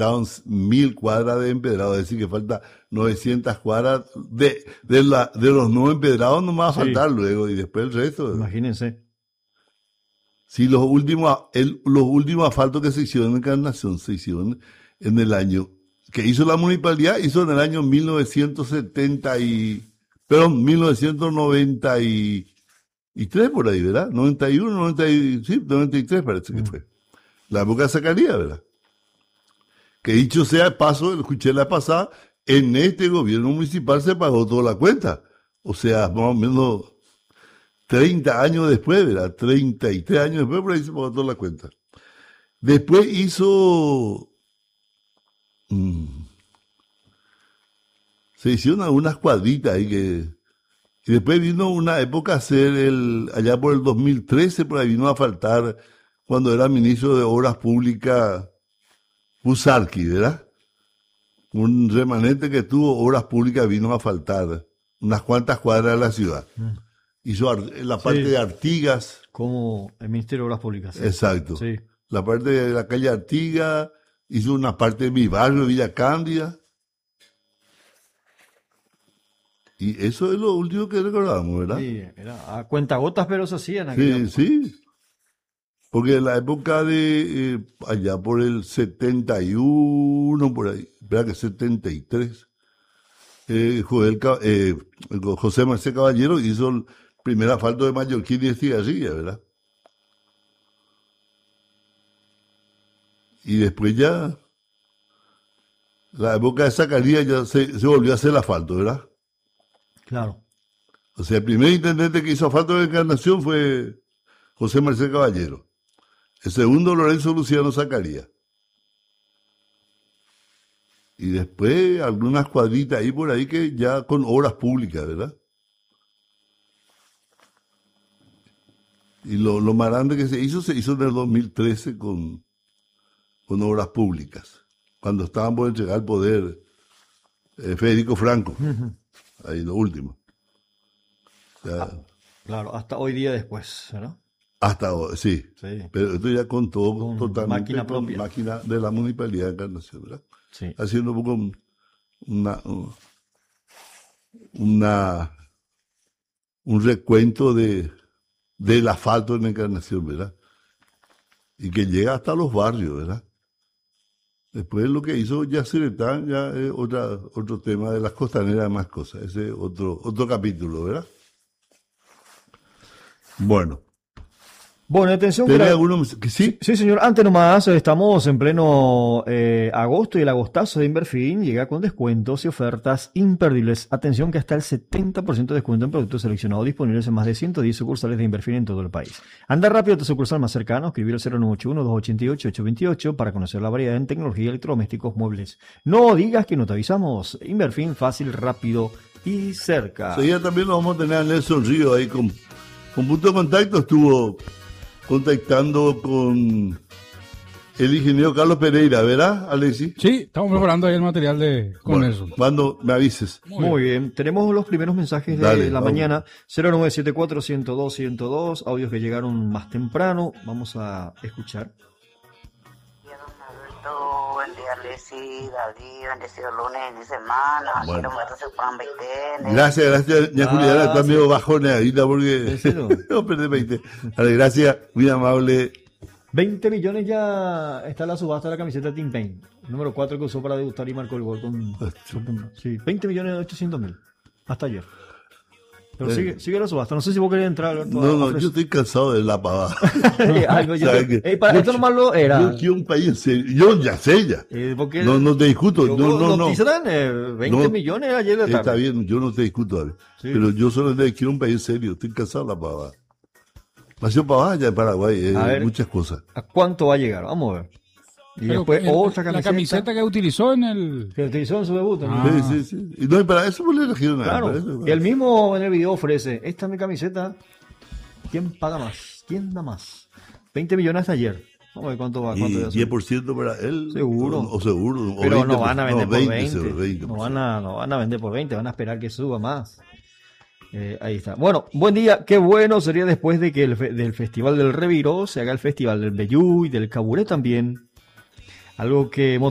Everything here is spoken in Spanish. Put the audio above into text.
estaban 1000 cuadras de empedrado, es decir, que falta 900 cuadras de los no empedrados, no me va a faltar luego, y después el resto. Imagínense. Sí, los últimos asfaltos que se hicieron en Encarnación se hicieron en el año, que hizo la municipalidad, hizo en el año 1993 por ahí, ¿verdad? 91, 93 parece que fue. La época de Zacarías, ¿verdad? Que dicho sea de paso, escuché la pasada, en este gobierno municipal se pagó toda la cuenta. O sea, más o menos 30 años después, ¿verdad? 33 años después, por ahí se pagó toda la cuenta. Después se hicieron algunas cuadritas ahí y después vino una época a hacer allá por el 2013, por ahí vino a faltar, cuando era ministro de Obras Públicas, Busarqui, ¿verdad? Un remanente que tuvo Obras Públicas vino a faltar unas cuantas cuadras de la ciudad. Hizo la parte de Artigas. Como el Ministerio de Obras Públicas. Sí. Exacto. Sí. La parte de la calle Artigas, hizo una parte de mi barrio, Villa Cándida. Y eso es lo último que recordamos, ¿verdad? Sí, era a cuentagotas, pero se hacían. Sí. Porque en la época de allá por el 71, por ahí, ¿verdad que 73? José Marcelo Caballero hizo el primer asfalto de Mallorquín y Estigarribia, ¿verdad? Y después ya, la época de Zacarías ya se volvió a hacer el asfalto, ¿verdad? Claro. O sea, el primer intendente que hizo asfalto de Encarnación fue José Marcelo Caballero. El segundo, Lorenzo Luciano Zacarías. Y después algunas cuadritas ahí por ahí que ya con obras públicas, ¿verdad? Y lo más grande que se hizo en el 2013 con obras públicas, cuando estaban por entregar el poder Federico Franco. Ahí lo último. O sea, claro, hasta hoy día después, ¿verdad? Hasta hoy, sí. Pero esto ya con todo, totalmente máquina propia. Máquina de la Municipalidad de Encarnación, ¿verdad? Sí. Haciendo un poco un recuento del asfalto en Encarnación, ¿verdad? Y que llega hasta los barrios, ¿verdad? Después lo que hizo Yacyretá ya es otro tema de las costaneras, más cosas. Ese es otro capítulo, ¿verdad? Bueno, atención. ¿Tiene alguno que sí? Sí, señor. Antes nomás, estamos en pleno agosto y el agostazo de Inverfin llega con descuentos y ofertas imperdibles. Atención que hasta el 70% de descuento en productos seleccionados disponibles en más de 110 sucursales de Inverfin en todo el país. Anda rápido a tu sucursal más cercano, escribir al 0981-288-828 para conocer la variedad en tecnología, electrodomésticos, muebles. No digas que no te avisamos. Inverfin, fácil, rápido y cerca. Sí, ya también lo vamos a tener a Nelson Río ahí con punto de contacto. Estuvo contactando con el ingeniero Carlos Pereira, ¿verdad, Alexis? Sí, estamos preparando ahí el material con eso. Cuando me avises. Muy bien. Tenemos los primeros mensajes de la mañana. 0974-102-102, audios que llegaron más temprano. Vamos a escuchar. Buen día, Alexis, David, bendecido lunes de semana. Bueno. Quiero Gracias, ya Juliana, está medio bajoneadita porque no perdí 20. Vale, gracias, muy amable. 20 millones ya está la subasta de la camiseta de Team Pain, número 4 que usó para debutar y marcó el gol con sí, 20 millones 800 mil hasta ayer. Pero sigue la subasta. No sé si vos querés entrar, Alberto. No, yo estoy cansado de la pavada. Para esto nomás lo era. Yo quiero un país en serio. Yo ya sé ya. No te discuto. No. 20 millones ayer de tarde. Está bien, yo no te discuto, David. Sí. Pero yo solo quiero un país en serio. Estoy cansado de la pavada. Nació pavada ya en Paraguay. Muchas cosas. ¿A cuánto va a llegar? Vamos a ver. Y después otra camiseta. La camiseta que utilizó que utilizó en su debut. Sí. Y no, y para eso pues le elegieron nada. Claro. Él mismo en el video ofrece, esta es mi camiseta. ¿Quién paga más? ¿Quién da más? 20 millones hasta ayer. Vamos a ver cuánto va. Y 10% para él. Seguro. O seguro. Pero 20, no van a vender por 20. 20. No van a vender por 20. Van a esperar que suba más. Ahí está. Bueno, buen día. Qué bueno sería después de que del Festival del Reviró se haga el Festival del Bellú y del Caburé también. Algo que